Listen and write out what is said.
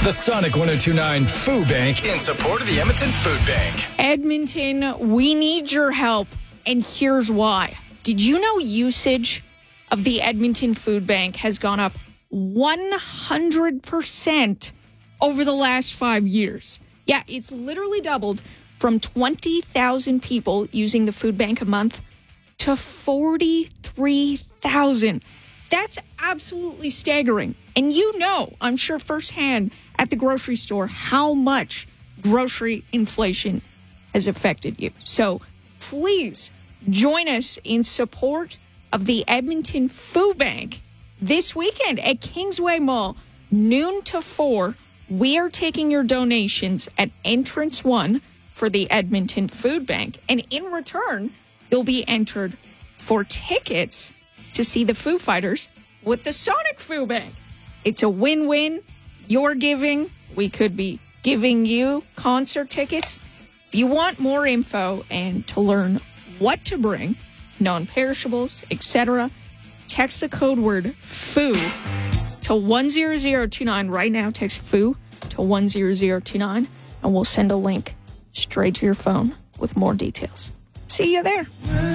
The Sonic 102.9 Food Bank in support of the Edmonton Food Bank. Edmonton, we need your help, and here's why. Did you know usage of the Edmonton Food Bank has gone up 100% over the last 5 years? Yeah, it's literally doubled from 20,000 people using the food bank a month to 43,000. That's absolutely staggering. And you know, I'm sure firsthand at the grocery store, how much grocery inflation has affected you. So please join us in support of the Edmonton Food Bank this weekend at Kingsway Mall, noon to 4. We are taking your donations at entrance 1 for the Edmonton Food Bank. And in return, you'll be entered for tickets to see the Foo Fighters with the Sonic Food Bank. It's a win-win. You're giving. We could be giving you concert tickets. If you want more info and to learn what to bring, non-perishables, etc., text the code word FOO to 10029 right now. Text FOO to 10029, and we'll send a link straight to your phone with more details. See you there.